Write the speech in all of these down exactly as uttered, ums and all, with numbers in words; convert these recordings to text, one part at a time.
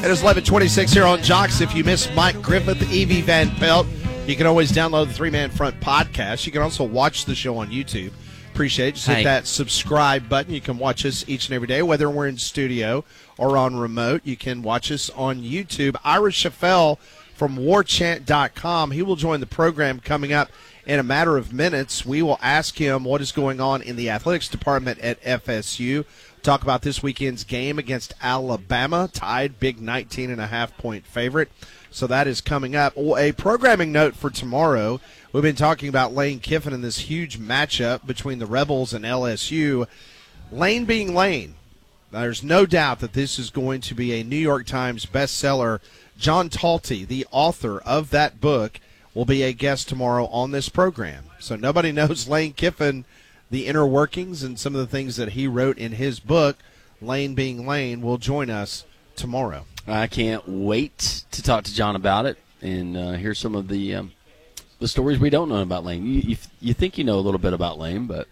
It is eleven twenty-six here on Jocks. If you miss Mike Griffith, Evie Van Pelt, you can always download the Three Man Front podcast. You can also watch the show on YouTube. Appreciate it. Just hit Hey. that subscribe button. You can watch us each and every day, whether we're in studio or on remote. You can watch us on YouTube. Ira Schafel from war chant dot com. He will join the program coming up in a matter of minutes. We will ask him what is going on in the athletics department at F S U. Talk about this weekend's game against Alabama, tied big nineteen and a half point favorite. So that is coming up. A programming note for tomorrow. We've been talking about Lane Kiffin and this huge matchup between the Rebels and L S U. Lane being Lane, there's no doubt that this is going to be a New York Times bestseller. John Talty, the author of that book, will be a guest tomorrow on this program. So nobody knows Lane Kiffin, the inner workings and some of the things that he wrote in his book. Lane being Lane will join us tomorrow. I can't wait to talk to John about it and uh, hear some of the um, the stories we don't know about Lane. You, you you think you know a little bit about Lane, but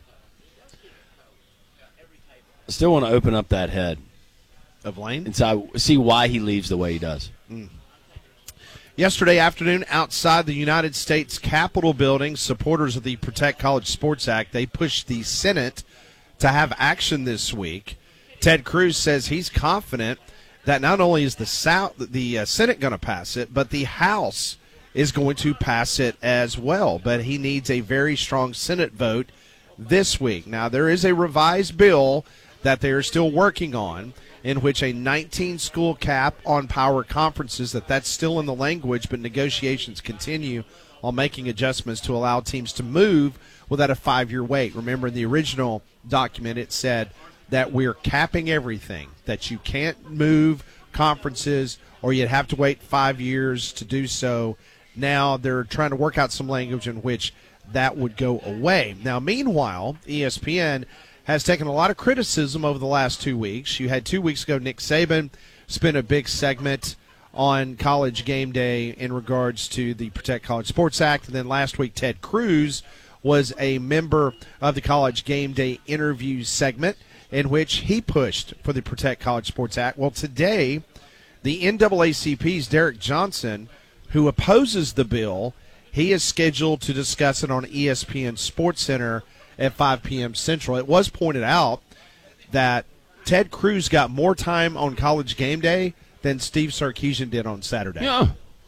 I still want to open up that head Of Lane? and so I see why he leaves the way he does. Mm. Yesterday afternoon, outside the United States Capitol building, supporters of the Protect College Sports Act, they pushed the Senate to have action this week. Ted Cruz says he's confident that not only is the South, the uh, Senate going to pass it, but the House is going to pass it as well. But he needs a very strong Senate vote this week. Now, there is a revised bill that they are still working on, in which a nineteen-school cap on power conferences, that that's still in the language, but negotiations continue on making adjustments to allow teams to move without a five-year wait. Remember, in the original document, it said that we're capping everything, that you can't move conferences or you'd have to wait five years to do so. Now they're trying to work out some language in which that would go away. Now, meanwhile, E S P N has taken a lot of criticism over the last two weeks. You had two weeks ago Nick Saban spent a big segment on College Game Day in regards to the Protect College Sports Act. And then last week Ted Cruz was a member of the College Game Day interview segment in which he pushed for the Protect College Sports Act. Well, today the N double A C P's Derek Johnson, who opposes the bill, he is scheduled to discuss it on E S P N SportsCenter at five p.m. Central. It was pointed out that Ted Cruz got more time on College Game Day than Steve Sarkisian did on Saturday. Yeah,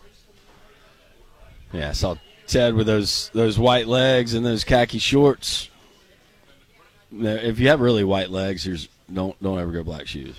yeah I saw Ted with those those white legs and those khaki shorts. If you have really white legs, here's don't don't ever go black shoes.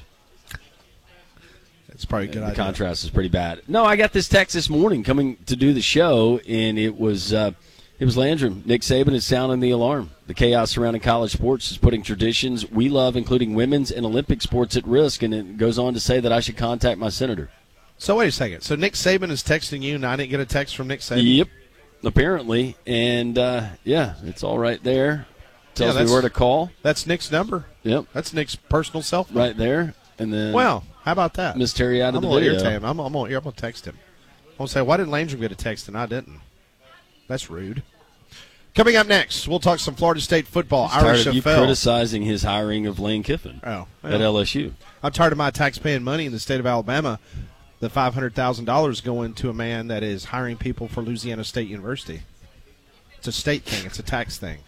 It's probably a good The idea. contrast is pretty bad. No, I got this text this morning coming to do the show, and it was uh, it was Landrum. Nick Saban is sounding the alarm. The chaos surrounding college sports is putting traditions we love, including women's and Olympic sports, at risk, and it goes on to say that I should contact my senator. So wait a second. So Nick Saban is texting you, and I didn't get a text from Nick Saban? Yep, apparently. And, uh, yeah, it's all right there. Tells Yeah, me that's- where to call. That's Nick's number. Yep, That's Nick's personal cell phone. right there. And then Well, how about that? Miss Terry out I'm of the going to video. irritate him. I'm, I'm going to text him. I'm going to say, why didn't Landrum get a text and I didn't? That's rude. Coming up next, we'll talk some Florida State football. He's tired Irish of you F L. criticizing his hiring of Lane Kiffin Oh, at well, L S U. I'm tired of my tax-paying money in the state of Alabama, the five hundred thousand dollars going to a man that is hiring people for Louisiana State University. It's a state thing. It's a tax thing.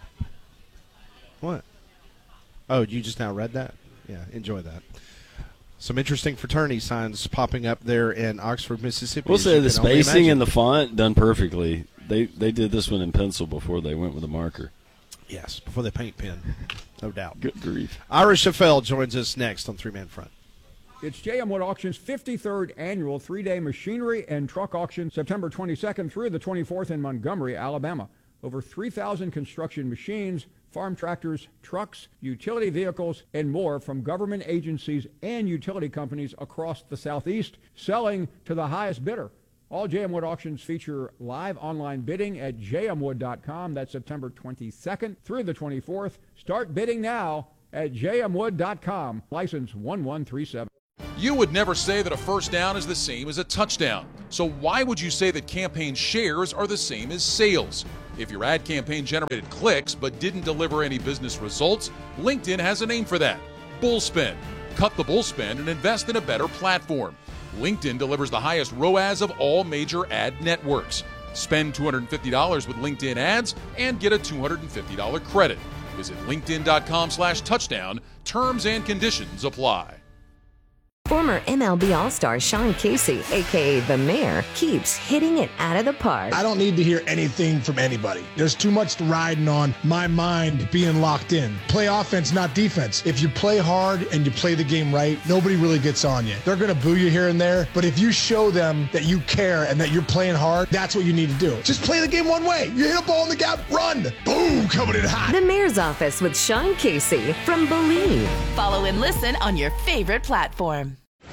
What? Oh, you just now read that? Yeah, enjoy that. Some interesting fraternity signs popping up there in Oxford, Mississippi. We'll as say you the can only spacing imagine. and the font done perfectly. They they did this one in pencil before they went with a marker. Yes, before the paint pen, no doubt. Good grief. Irish F L joins us next on Three Man Front. It's J M Wood Auction's fifty-third annual three-day machinery and truck auction, September twenty-second through the twenty-fourth in Montgomery, Alabama. Over three thousand construction machines, farm tractors, trucks, utility vehicles, and more from government agencies and utility companies across the Southeast, selling to the highest bidder. All J M Wood auctions feature live online bidding at j m wood dot com. That's September twenty-second through the twenty-fourth. Start bidding now at j m wood dot com. License one one three seven. You would never say that a first down is the same as a touchdown. So why would you say that campaign shares are the same as sales? If your ad campaign generated clicks but didn't deliver any business results, LinkedIn has a name for that: Bullspin. Cut the bullspin and invest in a better platform. LinkedIn delivers the highest R O A S of all major ad networks. Spend two hundred fifty dollars with LinkedIn ads and get a two hundred fifty dollars credit. Visit linkedin.com slash touchdown. Terms and conditions apply. Former M L B All-Star Sean Casey, a k a. The Mayor, keeps hitting it out of the park. I don't need to hear anything from anybody. There's too much riding on my mind being locked in. Play offense, not defense. If you play hard and you play the game right, nobody really gets on you. They're going to boo you here and there, but if you show them that you care and that you're playing hard, that's what you need to do. Just play the game one way. You hit a ball in the gap, run. Boom, coming in hot. The Mayor's Office with Sean Casey from Believe. Follow and listen on your favorite platform.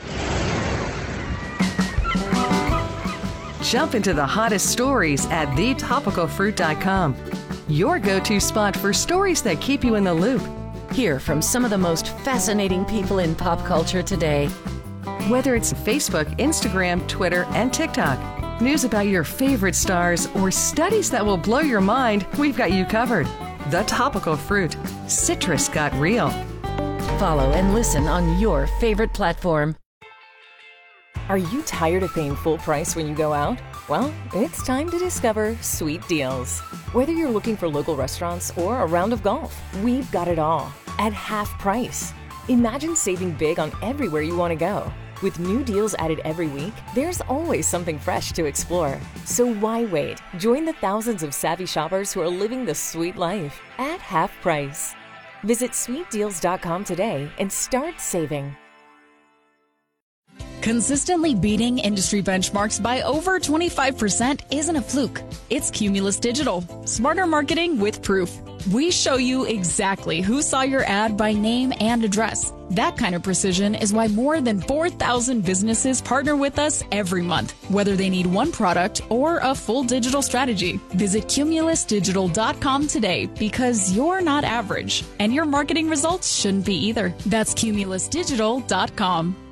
Jump into the hottest stories at the topical fruit dot com. Your go-to spot for stories that keep you in the loop. Hear from some of the most fascinating people in pop culture today. Whether it's Facebook, Instagram, Twitter, and TikTok, news about your favorite stars, or studies that will blow your mind, we've got you covered. The Topical Fruit. Citrus got real. Follow and listen on your favorite platform. Are you tired of paying full price when you go out? Well, it's time to discover Sweet Deals. Whether you're looking for local restaurants or a round of golf, we've got it all at half price. Imagine saving big on everywhere you want to go. With new deals added every week, there's always something fresh to explore. So why wait? Join the thousands of savvy shoppers who are living the sweet life at half price. Visit sweet deals dot com today and start saving. Consistently beating industry benchmarks by over twenty-five percent isn't a fluke. It's Cumulus Digital. Smarter marketing with proof. We show you exactly who saw your ad by name and address. That kind of precision is why more than four thousand businesses partner with us every month, whether they need one product or a full digital strategy. Visit cumulus digital dot com today because you're not average, and your marketing results shouldn't be either. That's cumulus digital dot com.